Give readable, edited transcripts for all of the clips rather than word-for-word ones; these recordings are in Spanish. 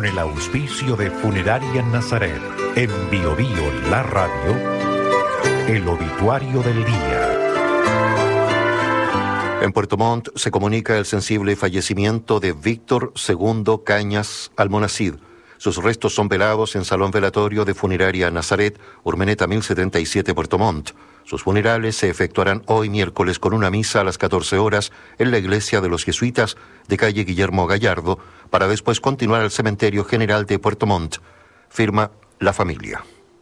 el auspicio de Funeraria Nazaret, en Bio Bio, la radio, el obituario del día. En Puerto Montt se comunica el sensible fallecimiento de Víctor II Cañas Almonacid. Sus restos son velados en Salón Velatorio de Funeraria Nazaret, Urmeneta 1077, Puerto Montt. Sus funerales se efectuarán hoy miércoles con una misa a las 14 horas en la iglesia de los jesuitas de calle Guillermo Gallardo, para después continuar al Cementerio General de Puerto Montt. Firma la familia.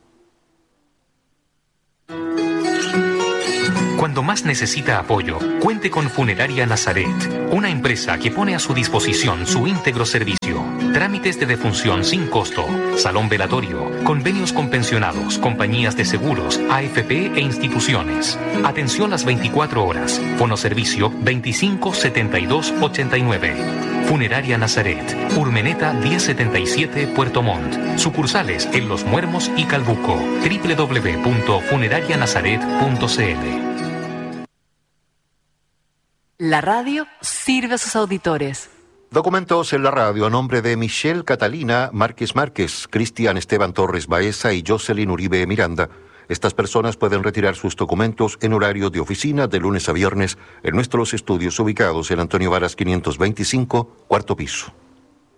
Cuando más necesita apoyo, cuente con Funeraria Nazaret, una empresa que pone a su disposición su íntegro servicio. Trámites de defunción sin costo, salón velatorio, convenios con pensionados, compañías de seguros, AFP e instituciones. Atención las 24 horas. Fonoservicio 25 72 89. Funeraria Nazaret, Urmeneta 1077, Puerto Montt. Sucursales en Los Muermos y Calbuco. www.funerarianazaret.cl. La radio sirve a sus auditores. Documentos en la radio a nombre de Michelle Catalina Márquez, Cristian Esteban Torres Baeza y Jocelyn Uribe Miranda. Estas personas pueden retirar sus documentos en horario de oficina de lunes a viernes en nuestros estudios ubicados en Antonio Varas 525, cuarto piso.